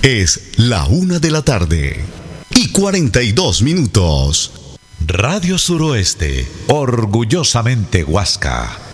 Es la 1:42 PM. Radio Suroeste, orgullosamente Huasca.